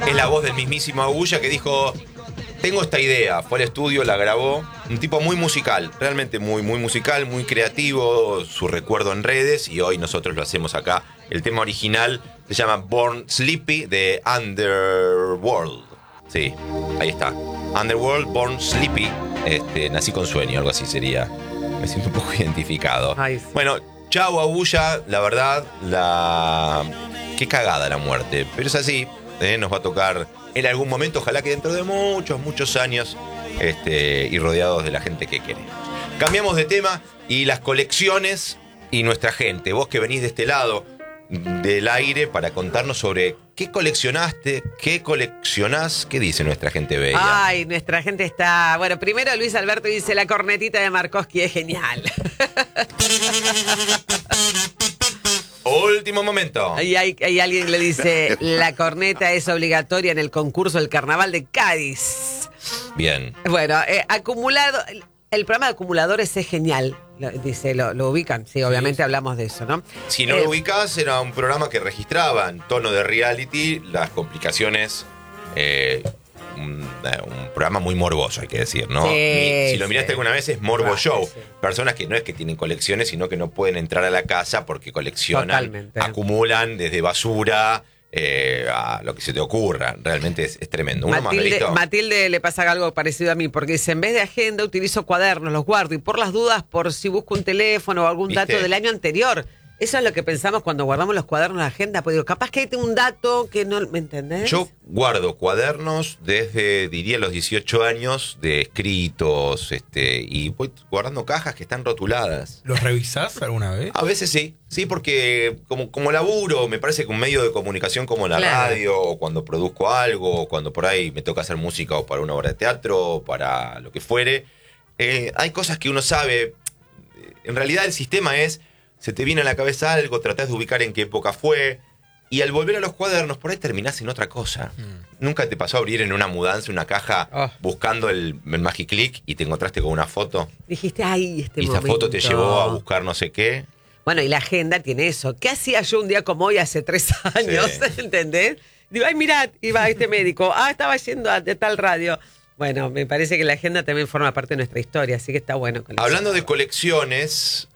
Es la voz del mismísimo Agulla que dijo: tengo esta idea. Fue al estudio, la grabó. Un tipo muy musical, realmente muy musical, muy creativo. Su recuerdo en redes, y hoy nosotros lo hacemos acá. El tema original se llama Born Sleepy de Underworld. Sí, ahí está. Underworld, Born Sleepy. Nací con sueño, algo así sería. Me siento un poco identificado. Ay, sí. Bueno, chau Agulla, la verdad, qué cagada la muerte. Pero es así, nos va a tocar en algún momento, ojalá que dentro de muchos años, y rodeados de la gente que queremos. Cambiamos de tema, y las colecciones y nuestra gente. Vos que venís de este lado del aire para contarnos sobre qué coleccionaste, qué coleccionás, qué dice nuestra gente bella. Ay, nuestra gente está... Bueno, primero Luis Alberto dice: la cornetita de Markowski es genial. Último momento. Y hay alguien le dice: la corneta es obligatoria en el concurso del Carnaval de Cádiz. Bien. Bueno, acumulado... El programa de acumuladores es genial. Dice, lo ubican. Sí, obviamente hablamos de eso, ¿no? Si no lo ubicás, era un programa que registraba en tono de reality las complicaciones. Un programa muy morboso, hay que decir, ¿no? Sí, Si lo miraste alguna vez, es Morbo Claro, Show. sí. Personas que no es que tienen colecciones, sino que no pueden entrar a la casa porque coleccionan, Totalmente. acumulan desde basura a lo que se te ocurra. Realmente es tremendo. Uno más, Belito. Matilde le pasa algo parecido a mí, porque dice: en vez de agenda utilizo cuadernos, los guardo, y por las dudas, por si busco un teléfono o algún ¿Viste? dato del año anterior. Eso es lo que pensamos cuando guardamos los cuadernos en la agenda, pues digo, capaz que hay un dato que no... ¿Me entendés? Yo guardo cuadernos desde, diría, los 18 años de escritos, y voy guardando cajas que están rotuladas. ¿Los revisás alguna vez? A veces sí, porque como laburo, me parece que un medio de comunicación como la Claro. radio, o cuando produzco algo, o cuando por ahí me toca hacer música o para una obra de teatro, o para lo que fuere, hay cosas que uno sabe. En realidad el sistema es: se te viene a la cabeza algo, tratás de ubicar en qué época fue, y al volver a los cuadernos, por ahí terminás en otra cosa. ¿Nunca te pasó abrir en una mudanza una caja buscando el Magiclick y te encontraste con una foto? Dijiste: ay, Y esta foto te llevó a buscar no sé qué. Bueno, y la agenda tiene eso. ¿Qué hacía yo un día como hoy hace 3 años? Sí. ¿Entendés? Digo: ay, mirá, iba este médico. Estaba yendo de tal radio. Bueno, me parece que la agenda también forma parte de nuestra historia, así que está bueno. Hablando de colecciones,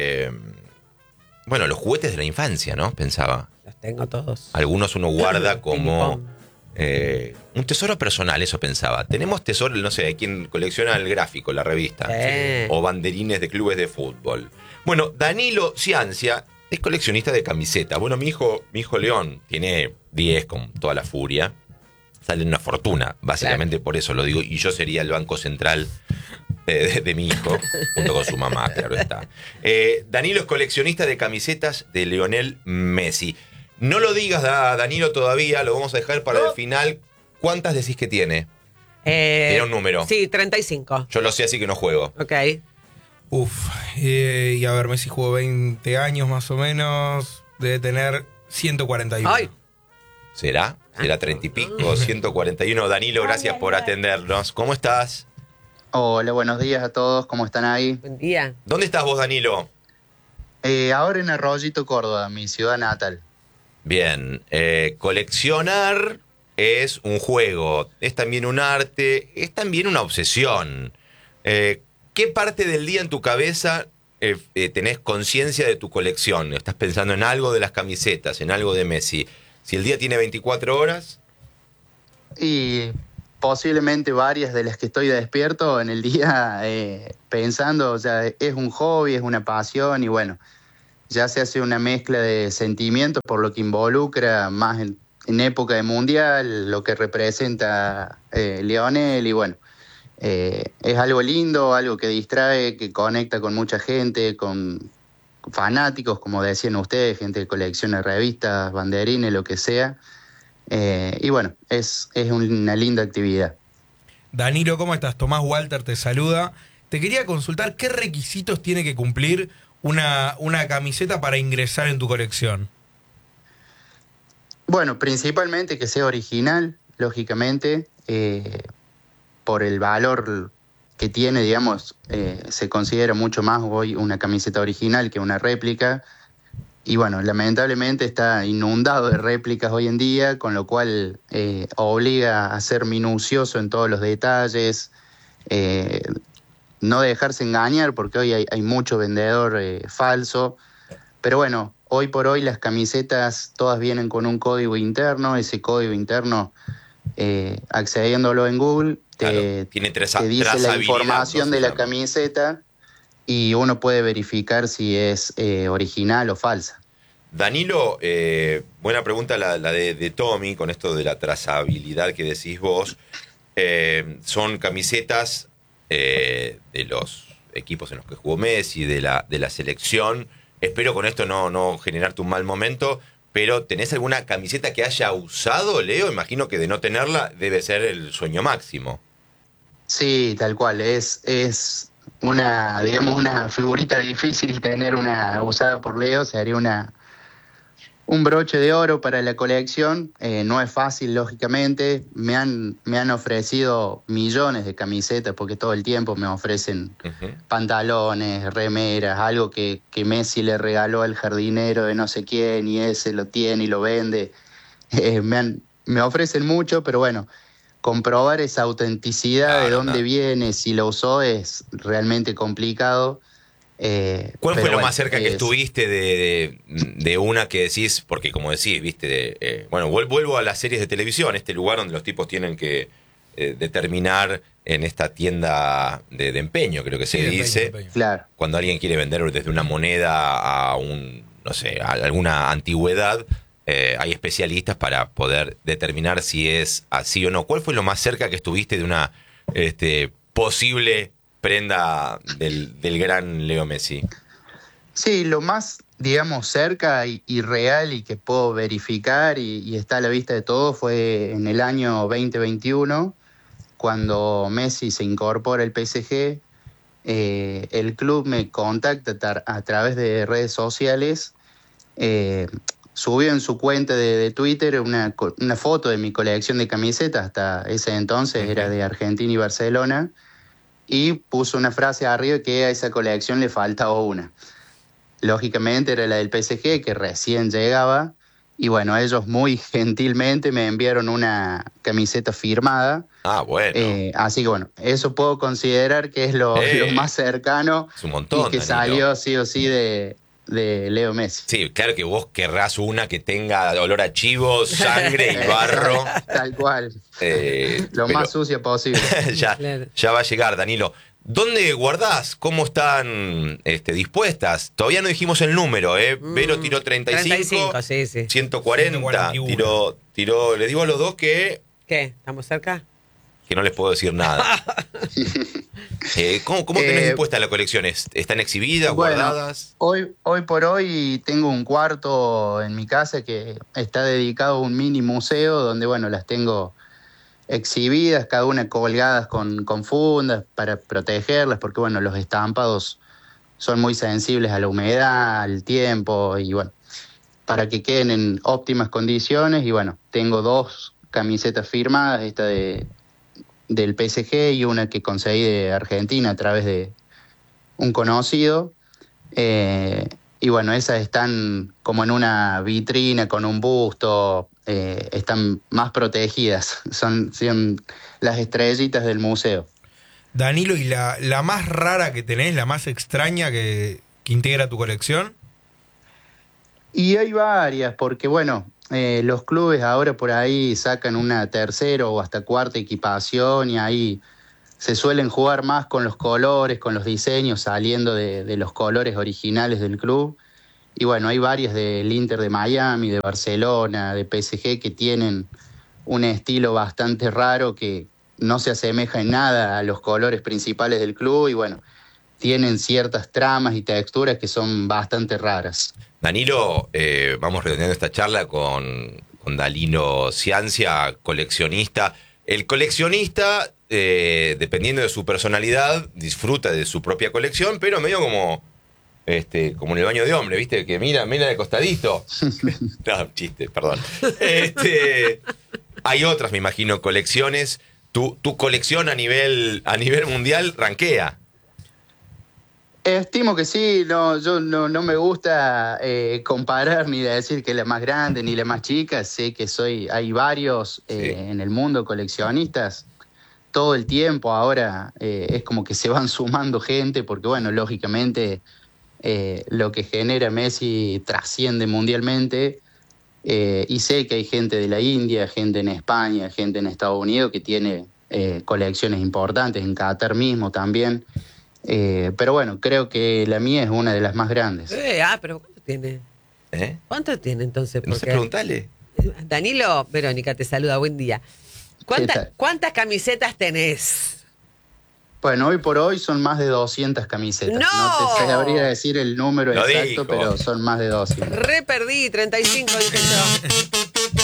bueno, los juguetes de la infancia, ¿no? Pensaba. Los tengo todos. Algunos uno guarda como Ping-pong. un tesoro personal, eso pensaba. Tenemos tesoros, no sé, hay quien colecciona el gráfico, la revista, Sí. o banderines de clubes de fútbol. Bueno, Danilo Ciancia es coleccionista de camisetas. Bueno, mi hijo León tiene 10 con toda la furia. Salen una fortuna, básicamente por eso lo digo. Y yo sería el banco central de mi hijo, junto con su mamá, claro está. Danilo es coleccionista de camisetas de Lionel Messi. No lo digas, Danilo, todavía, lo vamos a dejar para el final. ¿Cuántas decís que tiene? Tiene un número. Sí, 35. Yo lo sé, así que no juego. Ok. Y a ver, Messi jugó 20 años más o menos, debe tener 141. Ay. ¿Será? ¿Será 30 y pico? 141. Danilo, gracias por atendernos. ¿Cómo estás? Hola, buenos días a todos, ¿cómo están ahí? Buen día. ¿Dónde estás vos, Danilo? Ahora en Arroyito, Córdoba, mi ciudad natal. Bien, coleccionar es un juego, es también un arte, es también una obsesión. ¿Qué parte del día en tu cabeza tenés conciencia de tu colección? ¿Estás pensando en algo de las camisetas, en algo de Messi? Si el día tiene 24 horas... Y posiblemente varias de las que estoy despierto en el día pensando, o sea, es un hobby, es una pasión y bueno, ya se hace una mezcla de sentimientos por lo que involucra más en época de mundial, lo que representa Lionel y bueno, es algo lindo, algo que distrae, que conecta con mucha gente, con fanáticos, como decían ustedes, gente que colecciona revistas, banderines, lo que sea. Y bueno, es una linda actividad. Danilo, ¿cómo estás? Tomás Walter te saluda. Te quería consultar qué requisitos tiene que cumplir una camiseta para ingresar en tu colección. Bueno, principalmente que sea original, lógicamente, por el valor que tiene, digamos, se considera mucho más hoy una camiseta original que una réplica. y bueno, lamentablemente está inundado de réplicas hoy en día, con lo cual obliga a ser minucioso en todos los detalles, no dejarse engañar, porque hoy hay mucho vendedor falso. Pero bueno, hoy por hoy las camisetas todas vienen con un código interno. Ese código interno, accediéndolo en Google, te dice la información de la camiseta y uno puede verificar si es original o falsa. Danilo, buena pregunta la de Tommy, con esto de la trazabilidad que decís vos. Son camisetas de los equipos en los que jugó Messi, de la selección. Espero con esto no generarte un mal momento, pero ¿tenés alguna camiseta que haya usado, Leo? Imagino que de no tenerla debe ser el sueño máximo. Sí, tal cual. Es una, digamos, una figurita difícil tener una usada por Leo. Sería un broche de oro para la colección. No es fácil, lógicamente. Me han ofrecido millones de camisetas, porque todo el tiempo me ofrecen pantalones, remeras, algo que Messi le regaló al jardinero de no sé quién, y ese lo tiene y lo vende. Me ofrecen mucho, pero bueno, comprobar esa autenticidad, de dónde viene, si lo usó, es realmente complicado. ¿Cuál fue lo más cerca que estuviste de una que decís? Porque como decís, viste, bueno, vuelvo a las series de televisión, este lugar donde los tipos tienen que determinar en esta tienda de empeño, creo que se dice, empeño. Claro. Cuando alguien quiere vender desde una moneda a no sé, a alguna antigüedad, hay especialistas para poder determinar si es así o no. ¿Cuál fue lo más cerca que estuviste de una posible prenda del gran Leo Messi? Sí, lo más, digamos, cerca y real y que puedo verificar y está a la vista de todos fue en el año 2021, cuando Messi se incorpora al PSG. El club me contacta a través de redes sociales. Subió en su cuenta de Twitter una foto de mi colección de camisetas. Hasta ese entonces era de Argentina y Barcelona. Y puso una frase arriba que a esa colección le faltaba una. Lógicamente era la del PSG, que recién llegaba. Y bueno, ellos muy gentilmente me enviaron una camiseta firmada. Ah, bueno. Así que bueno, eso puedo considerar que es lo más cercano. Es un montón, y que Danilo. salió sí o sí de Leo Messi. Sí, claro que vos querrás una que tenga olor a chivo, sangre y barro. Tal cual. Lo más sucia posible. ya va a llegar, Danilo. ¿Dónde guardás? ¿Cómo están dispuestas? Todavía no dijimos el número, ¿eh? Vero tiró 35, sí. 140, tiró, les digo a los dos que ¿Qué? ¿Estamos cerca? no les puedo decir nada. ¿Cómo tenés dispuesta la colección? ¿Están exhibidas, guardadas? Hoy por hoy tengo un cuarto en mi casa que está dedicado a un mini museo donde, bueno, las tengo exhibidas, cada una colgadas con fundas para protegerlas, porque bueno, los estampados son muy sensibles a la humedad, al tiempo, y bueno, para que queden en óptimas condiciones. Y bueno, tengo 2 camisetas firmadas, esta del PSG y una que conseguí de Argentina a través de un conocido. Y bueno, esas están como en una vitrina con un busto, están más protegidas, son las estrellitas del museo. Danilo, ¿y la más rara que tenés, la más extraña que integra tu colección? Y hay varias, porque bueno, los clubes ahora por ahí sacan una tercera o hasta cuarta equipación, y ahí se suelen jugar más con los colores, con los diseños, saliendo de los colores originales del club. Y bueno, hay varias del Inter de Miami, de Barcelona, de PSG, que tienen un estilo bastante raro que no se asemeja en nada a los colores principales del club, y bueno, tienen ciertas tramas y texturas que son bastante raras. Danilo, vamos redondeando esta charla con Danilo Ciancia, coleccionista. El coleccionista, dependiendo de su personalidad, disfruta de su propia colección, pero medio como en el baño de hombre, ¿viste? Que mira de costadito. No, chiste, perdón. Hay otras, me imagino, colecciones. Tu colección a nivel mundial rankea. Estimo que sí, no, yo no me gusta comparar ni decir que la más grande ni la más chica, sé que hay varios en el mundo coleccionistas todo el tiempo, ahora es como que se van sumando gente, porque bueno, lógicamente lo que genera Messi trasciende mundialmente, y sé que hay gente de la India, gente en España, gente en Estados Unidos que tiene colecciones importantes, en Qatar mismo también. Pero bueno, creo que la mía es una de las más grandes. Pero ¿cuánto tiene? ¿Eh? ¿Cuánto tiene entonces? No sé, Porque preguntale. Danilo, Verónica te saluda, buen día. ¿Qué tal? ¿Cuántas camisetas tenés? Bueno, hoy por hoy son más de 200 camisetas. ¡No! No te sabría decir el número Lo exacto, dijo. pero son más de 200. Re perdí, 35 dije yo.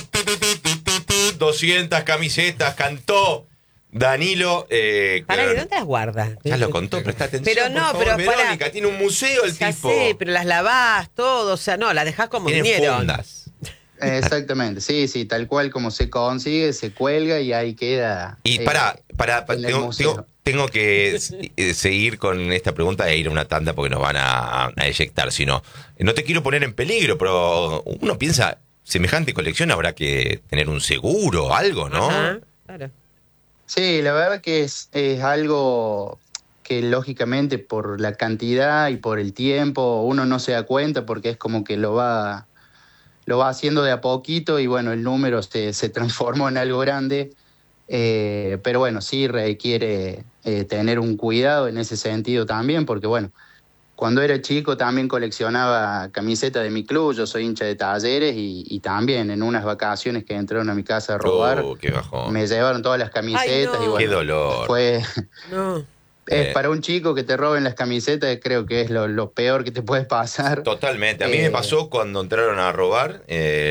No. 200 camisetas, cantó Danilo. Pará, ¿y dónde las guardas? Ya lo contó, presta atención. Pero no, por favor, pero pará. Verónica, tiene un museo el Ya tipo. sé, pero las lavás, todo, o sea, no, las dejás como Tiene vinieron. fundas. Exactamente, sí, tal cual como se consigue, se cuelga y ahí queda. Y en el museo. tengo que seguir con esta pregunta e ir a una tanda porque nos van a eyectar. Si no, no te quiero poner en peligro, pero uno piensa, semejante colección habrá que tener un seguro, algo, ¿no? Ajá, claro. Sí, la verdad que es algo que lógicamente por la cantidad y por el tiempo uno no se da cuenta porque es como que lo va haciendo de a poquito y bueno, el número se transformó en algo grande, pero bueno, sí requiere tener un cuidado en ese sentido también, porque bueno, cuando era chico también coleccionaba camisetas de mi club, yo soy hincha de Talleres y también en unas vacaciones que entraron a mi casa a robar, Qué bajón. me llevaron todas las camisetas. Ay, no. Y bueno, Qué dolor. fue... No. Para un chico que te roben las camisetas, creo que es lo peor que te puede pasar. Totalmente. A mí me pasó cuando entraron a robar.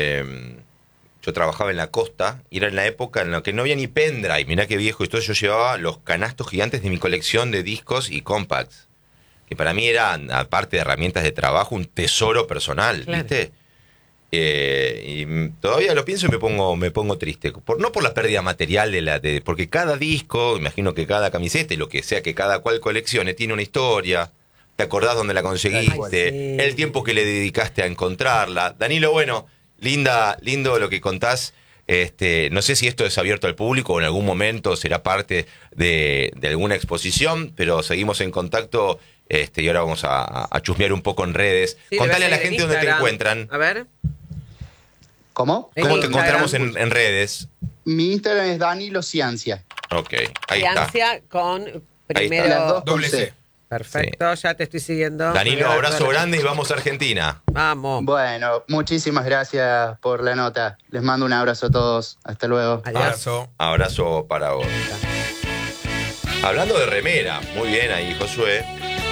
Yo trabajaba en la costa y era en la época en la que no había ni pendrive. Mirá qué viejo. Entonces yo llevaba los canastos gigantes de mi colección de discos y compacts. Que para mí eran, aparte de herramientas de trabajo, un tesoro personal, Claro. ¿viste? Y todavía lo pienso y me pongo triste. No por la pérdida material porque cada disco, imagino que cada camiseta y lo que sea que cada cual coleccione, tiene una historia. ¿Te acordás dónde la conseguiste? Ay, sí. El tiempo que le dedicaste a encontrarla. Danilo, bueno, lindo lo que contás. No sé si esto es abierto al público o en algún momento será parte de alguna exposición, pero seguimos en contacto. Y ahora vamos a chusmear un poco en redes. Sí, Contale a debe la ser en gente dónde te Instagram. encuentran. A ver. ¿Cómo? En ¿Cómo te Instagram. encontramos en redes? Mi Instagram es Danilo Ciancia. Ok, ahí está. Ansia con Ahí primero. está. Las dos con Doble C. C. Perfecto, ya te estoy siguiendo. Danilo, abrazo grande y vamos a Argentina. Vamos. Bueno, muchísimas gracias por la nota. Les mando un abrazo a todos. Hasta luego. Adiós. Abrazo. Abrazo para vos. Hablando de remera, muy bien ahí, Josué.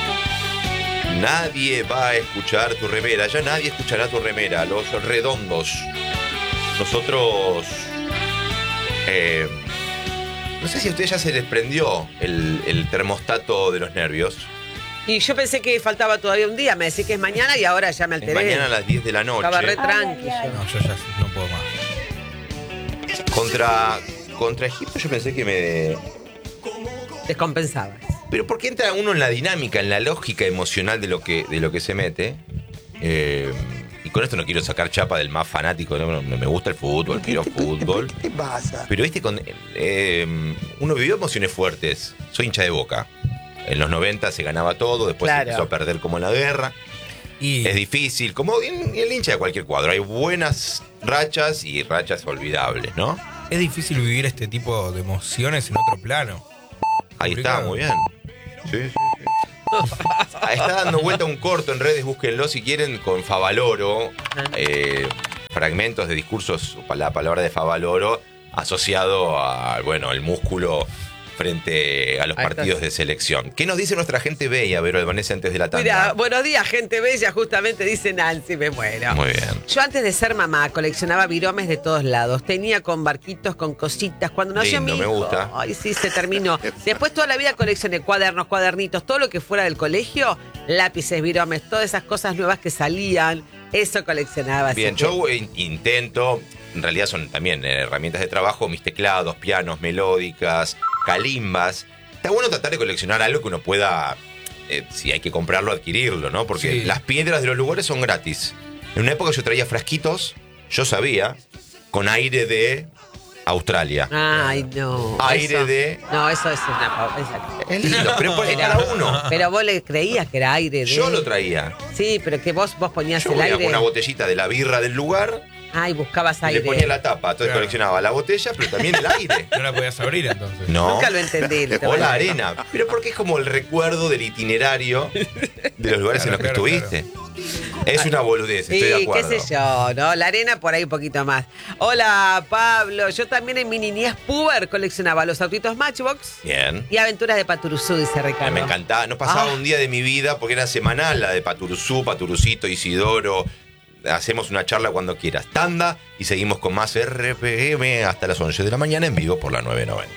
Nadie va a escuchar tu remera, ya nadie escuchará tu remera, los redondos. Nosotros... no sé si a usted ya se les prendió el termostato de los nervios. Y yo pensé que faltaba todavía un día, me decís que es mañana y ahora ya me Es alteré. mañana a las 10 de la noche. Estaba re tranqui yo. No, yo ya no puedo más. Contra Egipto yo pensé que me... Descompensabas. Pero porque entra uno en la dinámica, en la lógica emocional de lo que se mete. Y con esto no quiero sacar chapa del más fanático, no, me gusta el fútbol, quiero fútbol. ¿Qué pasa? Pero viste, uno vivió emociones fuertes. Soy hincha de Boca. En los 90 se ganaba todo, después Claro. se empezó a perder como en la guerra. Y Es difícil, como el hincha de cualquier cuadro. Hay buenas rachas y rachas olvidables, ¿no? es difícil vivir este tipo de emociones en otro plano. Ahí está, Complicado. muy bien. Sí. Está dando vuelta un corto en redes, búsquenlo si quieren, con Favaloro. Fragmentos de discursos, la palabra de Favaloro, asociado a, bueno, el músculo frente a los Ahí está. partidos de selección. ¿Qué nos dice nuestra gente bella, Vero Albanese, antes de la tanda? Mira, buenos días, gente bella, justamente dice Nancy, me muero. Muy bien. Yo antes de ser mamá coleccionaba viromes de todos lados. Tenía con barquitos, con cositas. Cuando nació Lindo, mi me hijo, gusta. ay, sí, se terminó. Después toda la vida coleccioné cuadernos, cuadernitos, todo lo que fuera del colegio, lápices, viromes, todas esas cosas nuevas que salían. Eso coleccionaba. así Bien, que- yo intento, en realidad son también herramientas de trabajo, mis teclados, pianos, melódicas, calimbas. Está bueno tratar de coleccionar algo que uno pueda si hay que comprarlo, adquirirlo, ¿no? Porque Sí. las piedras de los lugares son gratis. En una época yo traía frasquitos, yo sabía, con aire de Australia. Ay, no. Aire eso- de... No, eso es una... esa- Es lindo, pero es cada uno. Pero vos le creías que era aire de... Yo lo traía. Sí, pero que vos ponías Yo el ponía aire... una botellita de la birra del lugar, Ay, buscabas y aire. le ponía la tapa. Entonces Claro. coleccionaba la botella, pero también el aire. No la podías abrir entonces. No. Nunca lo entendí. el tema O la de- arena. Pero porque es como el recuerdo del itinerario de los lugares en los que Claro, estuviste. Es una boludez, estoy de Sí, qué acuerdo. sé yo, ¿no? La arena por ahí un poquito más. Hola, Pablo. Yo también en mi niñez puber coleccionaba los autitos Matchbox Bien. y aventuras de Paturuzú, dice Ricardo. Me encantaba. No pasaba Ah. un día de mi vida porque era semanal la de Paturuzú, Paturucito, Isidoro. Hacemos una charla cuando quieras. Tanda y seguimos con más RPM hasta las 11 de la mañana en vivo por la 990.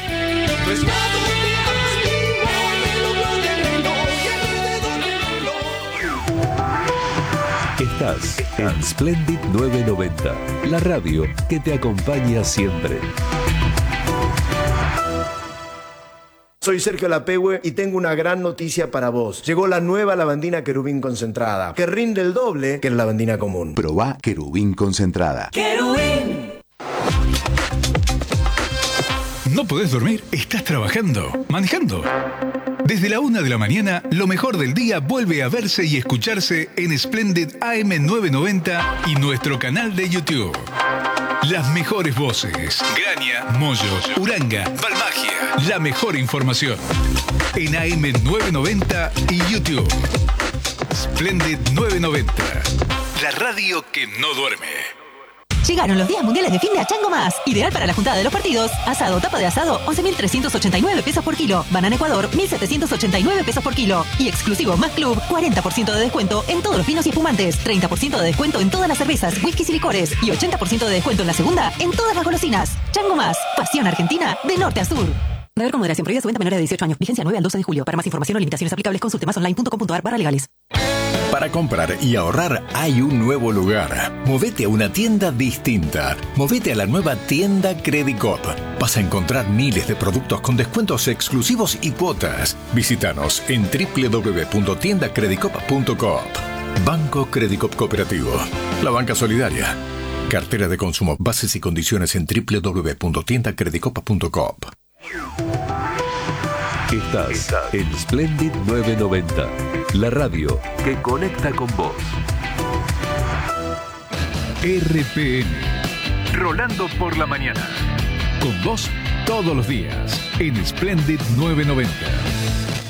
Estás en Splendid 990, la radio que te acompaña siempre. Soy Sergio Lapehue y tengo una gran noticia para vos. Llegó la nueva lavandina querubín concentrada, que rinde el doble que la lavandina común. Probá querubín concentrada. ¿No podés dormir? ¿Estás trabajando? ¿Manejando? Desde la 1 de la mañana, lo mejor del día vuelve a verse y escucharse en Splendid AM990 y nuestro canal de YouTube. Las mejores voces. Graña, Moyo, Uranga, Balmagia. La mejor información. En AM990 y YouTube. Splendid 990. La radio que no duerme. Llegaron los días mundiales de fin de a Chango Más. Ideal para la juntada de los partidos. Asado, tapa de asado, 11.389 pesos por kilo. Banana Ecuador, 1.789 pesos por kilo. Y exclusivo Más Club, 40% de descuento en todos los vinos y espumantes. 30% de descuento en todas las cervezas, whiskies y licores. Y 80% de descuento en la segunda en todas las golosinas. Chango Más, pasión argentina de norte a sur. Beber con moderación, prohibida su venta a menores de 18 años. Vigencia 9 al 12 de julio. Para más información o limitaciones aplicables, consulte másonline.com.ar/legales. Para comprar y ahorrar hay un nuevo lugar. Movete a una tienda distinta. Movete a la nueva tienda Credicop. Vas a encontrar miles de productos con descuentos exclusivos y cuotas. Visítanos en www.tiendacredicop.coop. Banco Credicop Cooperativo. La banca solidaria. Cartera de consumo. Bases y condiciones en www.tiendacredicop.coop. Estás en Splendid 990, la radio que conecta con vos. RPM. Rolando por la mañana. Con vos todos los días en Splendid 990.